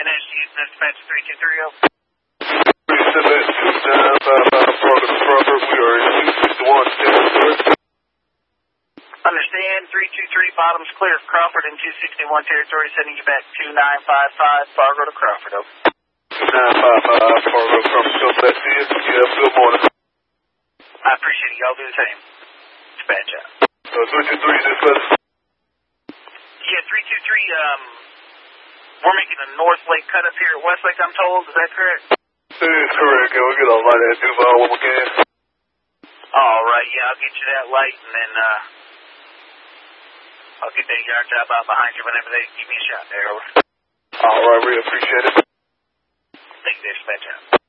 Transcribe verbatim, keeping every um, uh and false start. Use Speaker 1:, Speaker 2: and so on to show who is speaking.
Speaker 1: N S G dispatch three two three zero.
Speaker 2: Dispatch two nine five five Florida Crawford. We are in two sixty-one territory.
Speaker 1: Understand, three two three, bottoms clear, Crawford in two sixty-one territory, sending you back two nine five five, Fargo to Crawford, over.
Speaker 2: two nine five five, Fargo to Crawford, come back to you. You have a good morning.
Speaker 1: I appreciate it, y'all do the same. Dispatch out.
Speaker 2: Uh, three two three, dispatch.
Speaker 1: Yeah, three two three, um, we're making a North Lake cut up here at Westlake, I'm told, is that correct?
Speaker 2: That is correct. Can we get a light at Duval when we can?
Speaker 1: All right, yeah, I'll get you that light, and then, uh, I'll get that yard job out behind you whenever they give me a shot there, over.
Speaker 2: All right, we appreciate it.
Speaker 1: Thank you, dispatch out.